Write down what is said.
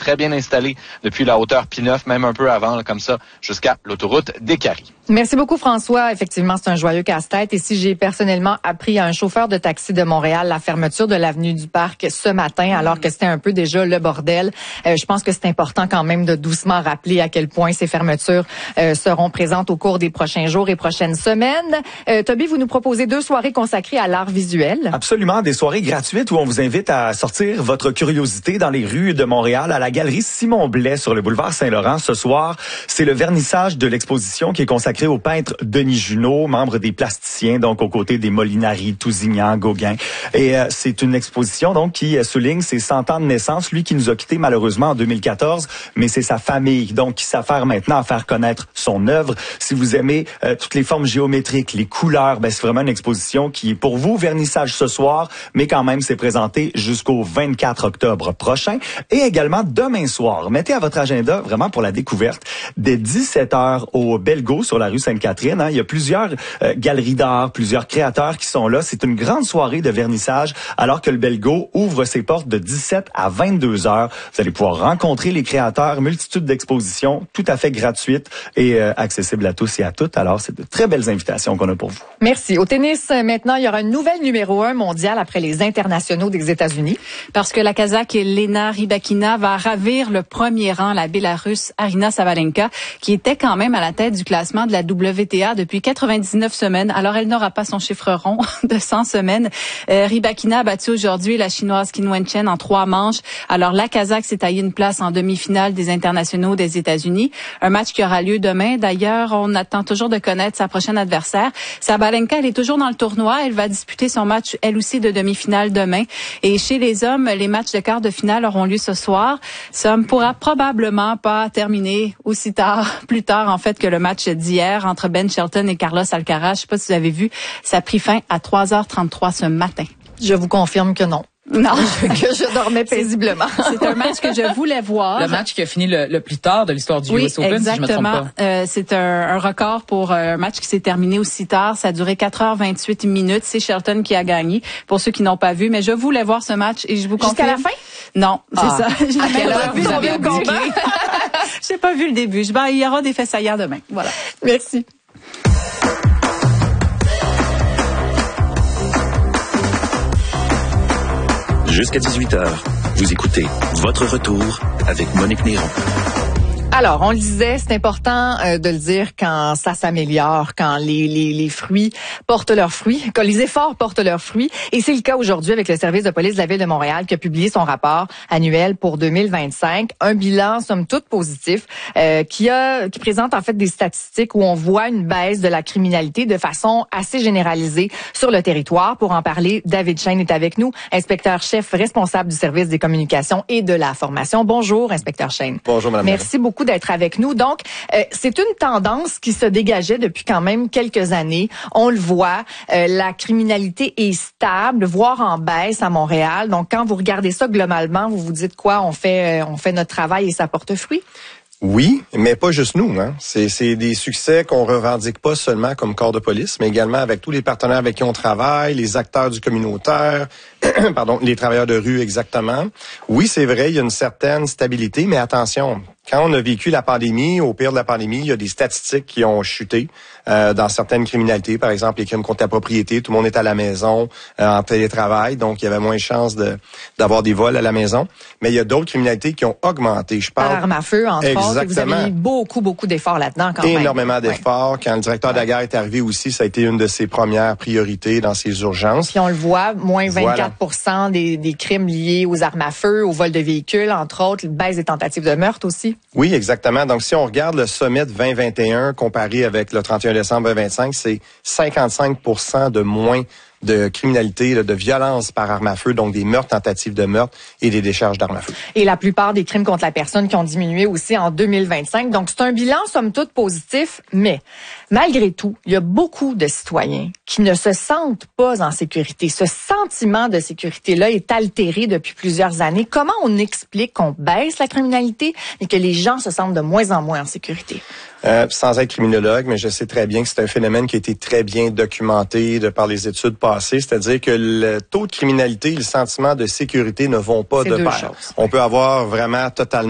très bien installé depuis la hauteur P9, même un peu avant, là, comme ça, jusqu'à l'autoroute des Caries. Merci beaucoup, François. Effectivement, c'est un joyeux casse-tête. Et si j'ai personnellement appris à un chauffeur de taxi de Montréal la fermeture de l'avenue du Parc ce matin, alors que c'était un peu déjà le bordel, je pense que c'est important quand même de doucement rappeler à quel point ces fermetures seront présentes au cours des prochains jours et prochaines semaines. Toby, vous nous proposez 2 soirées consacrées à l'art visuel. Absolument, des soirées gratuites où on vous invite à sortir votre curiosité dans les rues de Montréal à la galerie Simon Blais sur le boulevard Saint-Laurent. Ce soir, c'est le vernissage de l'exposition qui est consacré au peintre Denis Junot, membre des plasticiens, donc aux côtés des Molinari, Tousignan, Gauguin. Et c'est une exposition donc qui souligne ses 100 ans de naissance, lui qui nous a quittés malheureusement en 2014, mais c'est sa famille donc qui s'affaire maintenant à faire connaître son œuvre. Si vous aimez toutes les formes géométriques, les couleurs, ben c'est vraiment une exposition qui est pour vous. Vernissage ce soir, mais quand même c'est présenté jusqu'au 24 octobre prochain et également demain soir. Mettez à votre agenda vraiment pour la découverte dès 17h au Belgo sur la rue Sainte-Catherine. Hein. Il y a plusieurs galeries d'art, plusieurs créateurs qui sont là. C'est une grande soirée de vernissage alors que le Belgo ouvre ses portes de 17 à 22 heures. Vous allez pouvoir rencontrer les créateurs, multitude d'expositions tout à fait gratuites et accessibles à tous et à toutes. Alors, c'est de très belles invitations qu'on a pour vous. Merci. Au tennis, maintenant, il y aura une nouvelle numéro 1 mondiale après les internationaux des États-Unis. Parce que la Kazakh Elena Rybakina va ravir le premier rang, la Bélarusse Aryna Sabalenka, qui était quand même à la tête du classement de la WTA depuis 99 semaines. Alors, elle n'aura pas son chiffre rond de 100 semaines. Rybakina a battu aujourd'hui la Chinoise Qin Wenchen en 3 manches. Alors, la Kazakh s'est taillée une place en demi-finale des internationaux des États-Unis. Un match qui aura lieu demain. D'ailleurs, on attend toujours de connaître sa prochaine adversaire. Sabalenka, elle est toujours dans le tournoi. Elle va disputer son match, elle aussi, de demi-finale demain. Et chez les hommes, les matchs de quart de finale auront lieu ce soir. Ça ne pourra probablement pas terminer aussi tard, plus tard, en fait, que le match d'hier entre Ben Shelton et Carlos Alcaraz. Je sais pas si vous avez vu, ça a pris fin à 3h33 ce matin. Je vous confirme que non. Non, que je dormais paisiblement. C'est un match que je voulais voir. Le match qui a fini le plus tard de l'histoire du US Open, exactement. Si je me trompe pas. C'est un record pour un match qui s'est terminé aussi tard. Ça a duré 4h28 minutes. C'est Shelton qui a gagné, pour ceux qui n'ont pas vu. Mais je voulais voir ce match et je vous confirme. Jusqu'à la fin? Non, c'est ça. À quelle heure vous avez vu? J'ai pas vu le début. Il y aura des fessaillères demain. Voilà. Merci. Jusqu'à 18h, vous écoutez Votre Retour avec Monique Néron. Alors, on le disait, c'est important de le dire quand ça s'améliore, quand les fruits portent leurs fruits, quand les efforts portent leurs fruits. Et c'est le cas aujourd'hui avec le service de police de la Ville de Montréal qui a publié son rapport annuel pour 2025. Un bilan, somme toute, positif, qui présente en fait des statistiques où on voit une baisse de la criminalité de façon assez généralisée sur le territoire. Pour en parler, David Chêne est avec nous, inspecteur-chef responsable du service des communications et de la formation. Bonjour, inspecteur Chêne. Bonjour, madame. Merci beaucoup d'être avec nous. Donc, c'est une tendance qui se dégageait depuis quand même quelques années. On le voit, la criminalité est stable, voire en baisse à Montréal. Donc, quand vous regardez ça globalement, vous vous dites quoi? On fait notre travail et ça porte fruit? Oui, mais pas juste nous. Hein. C'est des succès qu'on revendique pas seulement comme corps de police, mais également avec tous les partenaires avec qui on travaille, les acteurs du communautaire, pardon, les travailleurs de rue exactement. Oui, c'est vrai, il y a une certaine stabilité, mais attention, quand on a vécu la pandémie, au pire de la pandémie, il y a des statistiques qui ont chuté dans certaines criminalités. Par exemple, les crimes contre la propriété, tout le monde est à la maison en télétravail, donc il y avait moins de chances d'avoir des vols à la maison. Mais il y a d'autres criminalités qui ont augmenté. Je parle par arme à feu, entre autres. Vous avez mis beaucoup d'efforts là-dedans quand même. Énormément d'efforts. Ouais. Quand le directeur de la guerre est arrivé aussi, ça a été une de ses premières priorités dans ses urgences. Puis on le voit, moins 24% des crimes liés aux armes à feu, au vol de véhicules, entre autres, baisse des tentatives de meurtre aussi. Oui, exactement. Donc, si on regarde le sommet de 2021 comparé avec le 31 décembre 2025, c'est 55% de moins de criminalité, de violence par arme à feu, donc des meurtres, tentatives de meurtre et des décharges d'armes à feu. Et la plupart des crimes contre la personne qui ont diminué aussi en 2025. Donc, c'est un bilan, somme toute, positif, mais malgré tout, il y a beaucoup de citoyens qui ne se sentent pas en sécurité. Ce sentiment de sécurité-là est altéré depuis plusieurs années. Comment on explique qu'on baisse la criminalité et que les gens se sentent de moins en moins en sécurité? Sans être criminologue, mais je sais très bien que c'est un phénomène qui a été très bien documenté par les études passées, c'est-à-dire que le taux de criminalité et le sentiment de sécurité ne vont pas de pair. On peut avoir vraiment totalement